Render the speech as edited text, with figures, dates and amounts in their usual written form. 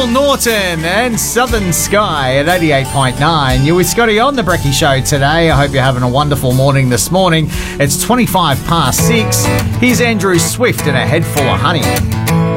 Paul Norton and Southern Sky at 88.9. You're with Scotty on the Brekkie Show today. I hope you're having a wonderful morning this morning. It's 25 past 6. Here's Andrew Swift and A Head Full of Honey.